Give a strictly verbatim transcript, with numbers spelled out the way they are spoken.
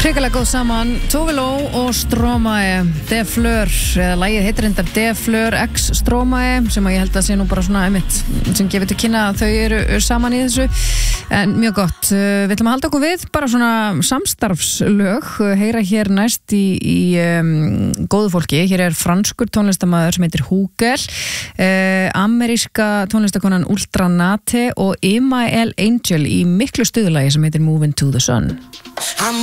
Hrikalega góð saman, Tove Lo og Stromae, De Fleur, eða lagið heitir reyndar De Fleur X Stromae, sem að ég held að sé nú bara svona einmitt, sem gefur til kynna að þau eru saman í þessu, en mjög gott. Við ætlum að halda okkur við bara svona samstarfslög, heyra hér næst í, í um, góðu fólki. Hér er franskur tónlistarmaður sem heitir Hugel, uh, ameríska tónlistakonan Ultranate og Emael Angel í miklu stuðlagi sem heitir Moving to the Sun.